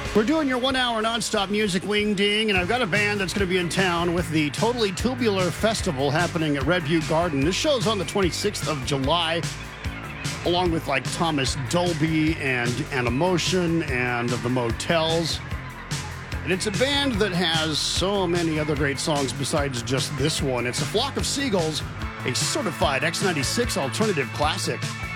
We're doing your 1 hour nonstop music wing ding, and I've got a band that's going to be in town with the Totally Tubular Festival happening at Redview Garden. This show's on the 26th of July, along with like Thomas Dolby and Animotion and The Motels. And it's a band that has so many other great songs besides just this one. It's A Flock of Seagulls, a certified X96 alternative classic.